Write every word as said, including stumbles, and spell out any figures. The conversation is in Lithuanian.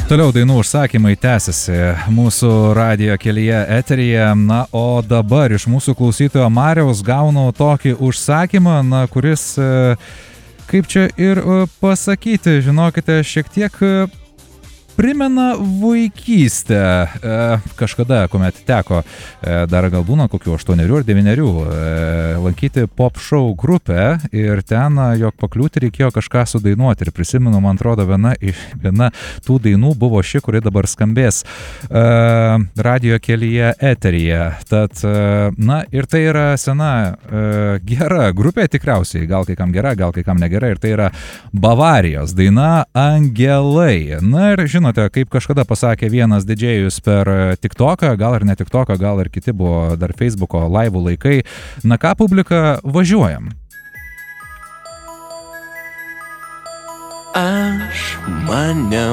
Toliau dainų užsakymai tęsiasi mūsų radijo kelyje eteryje. Na, o dabar iš mūsų klausytojo Mariaus gaunu tokį užsakymą, na, kuris, kaip čia ir pasakyti, žinokite, šiek tiek primena vaikystę. E, kažkada, kuomet teko, e, dar gal būna kokių aštuonerių ar devynerių, e, lankyti pop show grupę ir ten, jog pakliūti reikėjo kažką sudainuoti. Ir prisimenu, man atrodo, viena, viena tų dainų buvo ši, kuri dabar skambės e, radijo kelyje eteryje. Tad, e, na, ir tai yra sena, e, gera grupė tikriausiai, gal kai kam gera, gal kai kam negera, ir tai yra Bavarijos daina Angelai. Na ir žinot, kaip kažkada pasakė vienas didžėjus per TikToką, gal ir ne TikToką, gal ir kiti buvo dar Facebooko laivų laikai. Na ką, publika, važiuojam. Aš maniau.